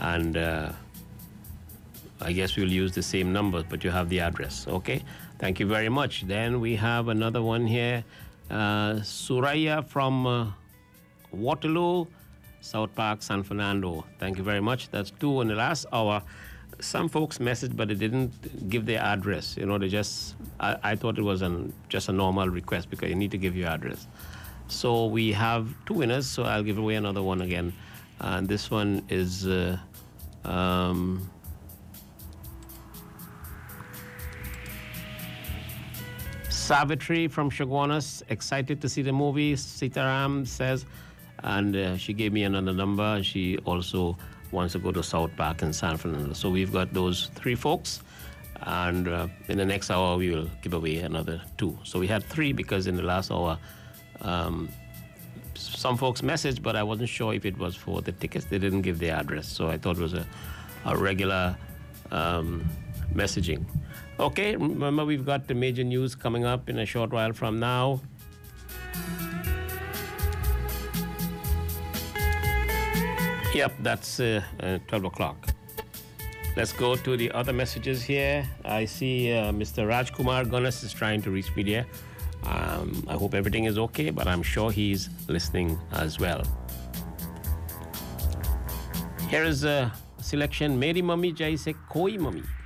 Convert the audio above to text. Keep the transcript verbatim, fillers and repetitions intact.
and uh, I guess we'll use the same numbers, but you have the address. Okay, thank you very much. Then we have another one here, uh, Suraya from uh, Waterloo, South Park, San Fernando. Thank you very much. That's two in the last hour. Some folks messaged, but they didn't give their address. You know, they just, I, I thought it was an, just a normal request because you need to give your address. So we have two winners, so I'll give away another one again. And this one is uh, um, Savitri from Shagwanas. Excited to see the movie, Sitaram says. And uh, she gave me another number. She also wants to go to South Park in San Fernando. So we've got those three folks. And uh, in the next hour, we will give away another two. So we had three because in the last hour, um, some folks messaged, but I wasn't sure if it was for the tickets. They didn't give their address. So I thought it was a, a regular um, messaging. Okay, remember we've got the major news coming up in a short while from now. Yep, that's uh, uh, twelve o'clock. Let's go to the other messages here. I see uh, Mister Rajkumar Gunas is trying to reach me there. Um, I hope everything is okay, but I'm sure he's listening as well. Here is a selection. Meri Mummy Jaise Koi Mummy.